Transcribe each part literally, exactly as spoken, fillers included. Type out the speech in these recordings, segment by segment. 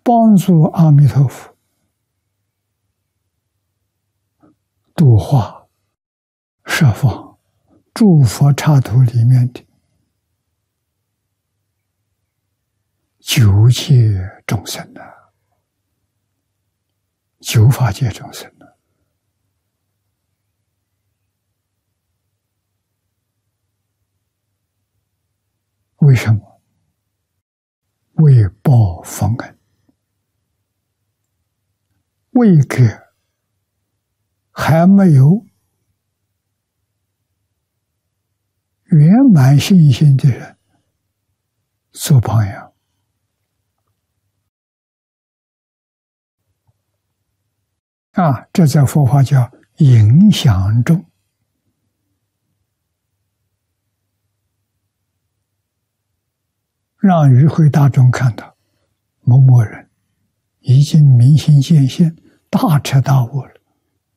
帮助阿弥陀佛度化十方诸佛刹土里面的九界众生呢、啊，九法界众生呢、啊，为什么？为报佛恩，为给还没有圆满信心的人做榜样。啊，这在佛法叫影响众，让与会大众看到某某人已经明心见性，大彻大悟了，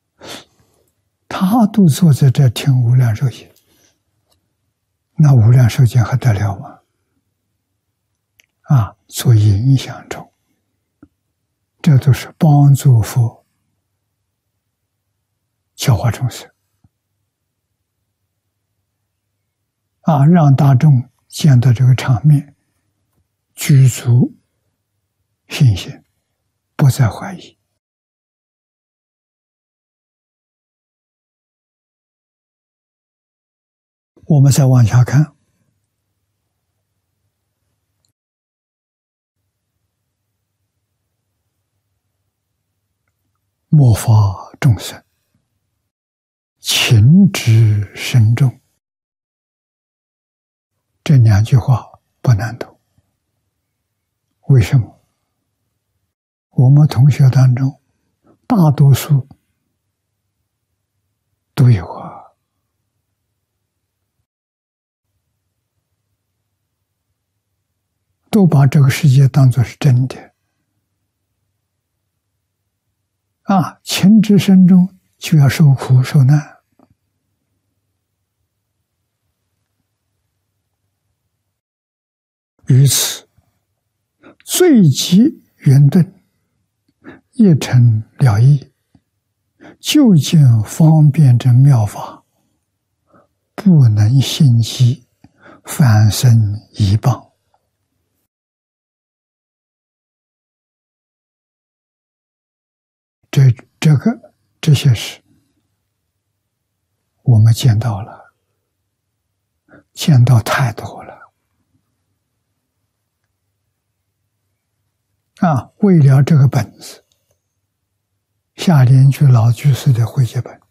他都坐在这听无量寿经，那无量寿经还得了吗？啊，做影响众，这都是帮助佛教化众生啊，让大众见到这个场面，具足信心，不再怀疑。我们再往下看，末法众生情执深重，这两句话不难懂。为什么？我们同学当中大多数都有啊，都把这个世界当作是真的啊，情执深重就要受苦受难。于此最极圆顿，一尘了义，究竟方便之妙法，不能信其反生一谤。这这个这些事我们见到了，见到太多了啊！为了这个本子，下联居老居士的汇集本，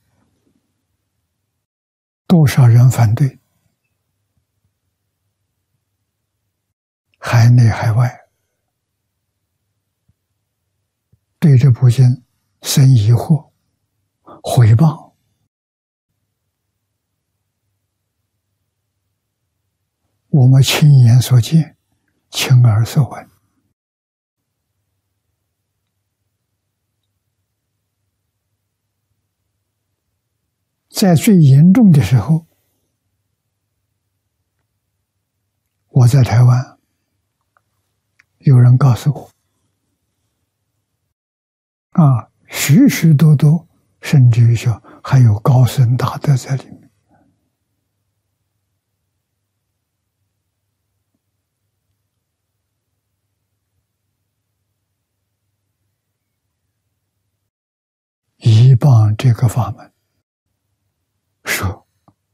多少人反对，海内海外，对这部经生疑惑、毁谤。我们亲眼所见，亲耳所闻，在最严重的时候，我在台湾，有人告诉我，啊，许许多多，甚至于说还有高僧大德在里面。依谤这个法门，说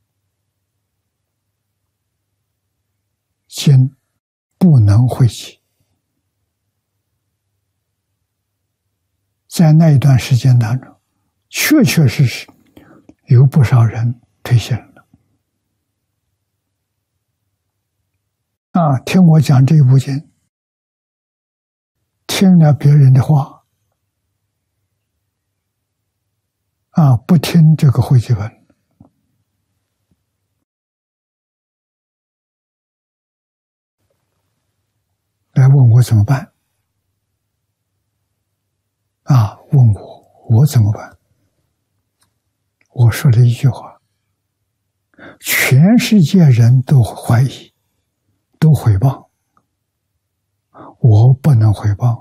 经不能汇集。在那一段时间当中，确确实实有不少人退信了。啊，听我讲这部经，听了别人的话，啊，不听这个汇集本，来问我怎么办？啊，问我我怎么办？我说了一句话：全世界人都怀疑，都毁谤，我不能毁谤。